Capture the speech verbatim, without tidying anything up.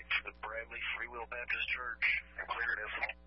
the Bradley Free Will Baptist Church. Clear it, F.